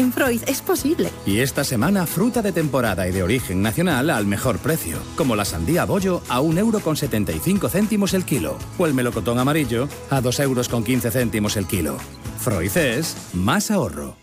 En Freud es posible. Y esta semana, fruta de temporada y de origen nacional al mejor precio. Como la sandía bollo a 1,75 € el kilo. O el melocotón amarillo a 2,15 € el kilo. Freud es más ahorro.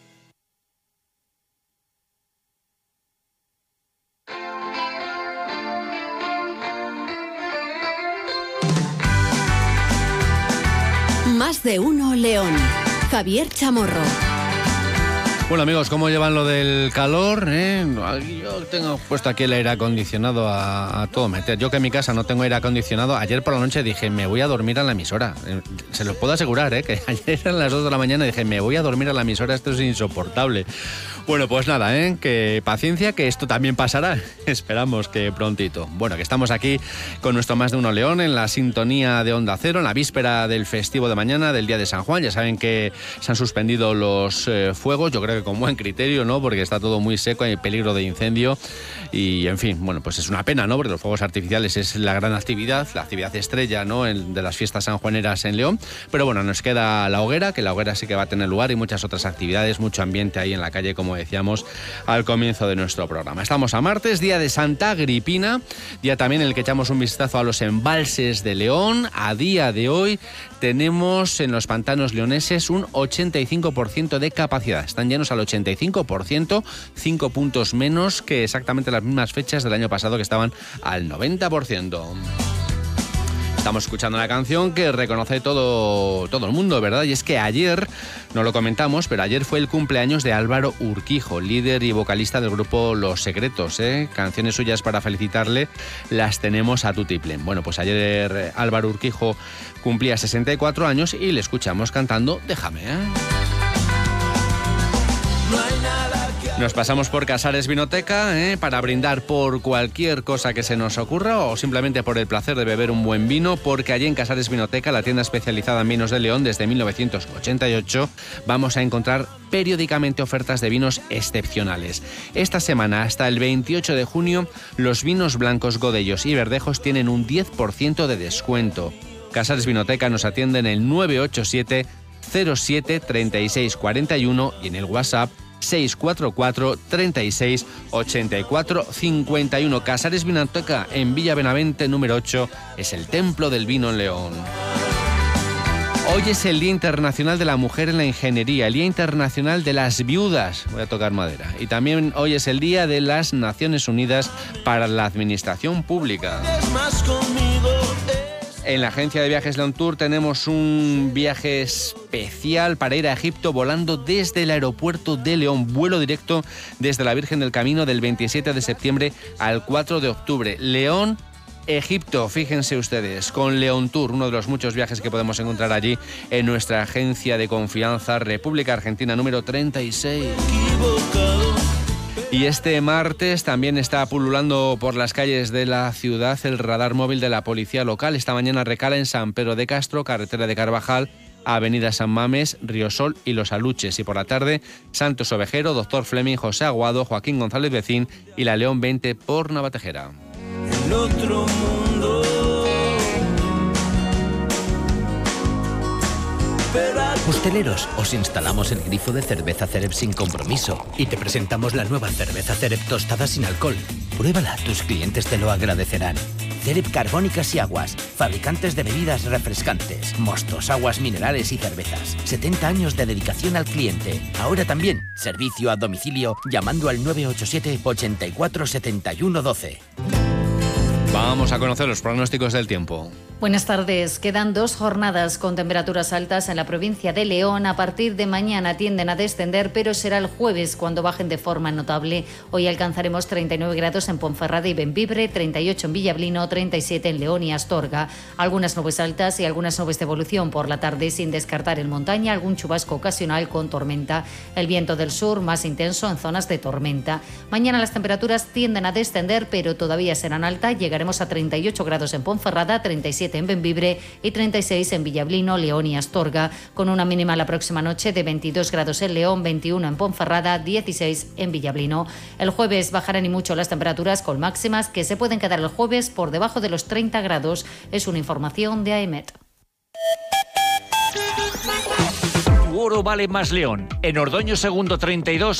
Más de uno León. Javier Chamorro. Bueno, amigos, ¿cómo llevan lo del calor? Yo tengo puesto aquí el aire acondicionado a todo meter. Yo que en mi casa no tengo aire acondicionado, ayer por la noche dije, me voy a dormir a la emisora. Se los puedo asegurar, que ayer a las 2 de la mañana dije, me voy a dormir a la emisora, esto es insoportable. Bueno, pues nada, que paciencia, que esto también pasará. Esperamos que prontito. Bueno, que estamos aquí con nuestro Más de Uno León en la sintonía de Onda Cero, en la víspera del festivo de mañana, del Día de San Juan. Ya saben que se han suspendido los fuegos, yo creo que con buen criterio, ¿no? Porque está todo muy seco, hay peligro de incendio y, en fin, bueno, pues es una pena, ¿no? Porque los fuegos artificiales es la gran actividad, la actividad estrella, ¿no? De las fiestas sanjuaneras en León. Pero bueno, nos queda la hoguera, que la hoguera sí que va a tener lugar y muchas otras actividades, mucho ambiente ahí en la calle, como decíamos al comienzo de nuestro programa. Estamos a martes, día de Santa Agripina, día también en el que echamos un vistazo a los embalses de León. A día de hoy tenemos en los pantanos leoneses un 85% de capacidad. Están llenos al 85%, 5 puntos menos que exactamente las mismas fechas del año pasado, que estaban al 90%. Estamos escuchando una canción que reconoce todo el mundo, ¿verdad? Y es que ayer, no lo comentamos, pero ayer fue el cumpleaños de Álvaro Urquijo, líder y vocalista del grupo Los Secretos, Canciones suyas para felicitarle las tenemos a tutiplén. Bueno, pues ayer Álvaro Urquijo cumplía 64 años y le escuchamos cantando Déjame, Nos pasamos por Casares Vinoteca para brindar por cualquier cosa que se nos ocurra o simplemente por el placer de beber un buen vino, porque allí en Casares Vinoteca, la tienda especializada en vinos de León desde 1988, vamos a encontrar periódicamente ofertas de vinos excepcionales. Esta semana hasta el 28 de junio los vinos blancos Godellos y Verdejos tienen un 10% de descuento. Casares Vinoteca nos atiende en el 987 07 36 41 y en el WhatsApp 644 36 84 51. Casares Vinoteca en Villa Benavente número 8 es el templo del vino en León. Hoy es el Día Internacional de la Mujer en la Ingeniería, el Día Internacional de las Viudas, voy a tocar madera, y también hoy es el Día de las Naciones Unidas para la Administración Pública. En la agencia de viajes León Tour tenemos un viaje especial para ir a Egipto volando desde el aeropuerto de León, vuelo directo desde la Virgen del Camino del 27 de septiembre al 4 de octubre. León, Egipto, fíjense ustedes, con León Tour, uno de los muchos viajes que podemos encontrar allí en nuestra agencia de confianza, República Argentina número 36. Y este martes también está pululando por las calles de la ciudad el radar móvil de la policía local. Esta mañana recala en San Pedro de Castro, carretera de Carvajal, avenida San Mames, Riosol y Los Aluches. Y por la tarde, Santos Ovejero, Doctor Fleming, José Aguado, Joaquín González Becín y la León 20 por Navatejera. El otro mundo. Hosteleros, os instalamos el grifo de cerveza Cerep sin compromiso y te presentamos la nueva cerveza Cerep tostada sin alcohol. Pruébala, tus clientes te lo agradecerán. Cerep Carbónicas y Aguas, fabricantes de bebidas refrescantes, mostos, aguas minerales y cervezas. 70 años de dedicación al cliente. Ahora también, servicio a domicilio llamando al 987 84 71 12. Vamos a conocer los pronósticos del tiempo. Buenas tardes. Quedan 2 jornadas con temperaturas altas en la provincia de León. A partir de mañana tienden a descender, pero será el jueves cuando bajen de forma notable. Hoy alcanzaremos 39 grados en Ponferrada y Bembibre, 38 en Villablino, 37 en León y Astorga. Algunas nubes altas y algunas nubes de evolución por la tarde, sin descartar en montaña algún chubasco ocasional con tormenta. El viento del sur más intenso en zonas de tormenta. Mañana las temperaturas tienden a descender, pero todavía serán altas. Llegaremos a 38 grados en Ponferrada, 37 en Bembibre y 36 en Villablino, León y Astorga, con una mínima la próxima noche de 22 grados en León, 21 en Ponferrada, 16 en Villablino. El jueves bajarán y mucho las temperaturas con máximas que se pueden quedar el jueves por debajo de los 30 grados. Es una información de AEMET. Tu oro vale más León. En Ordoño Segundo 32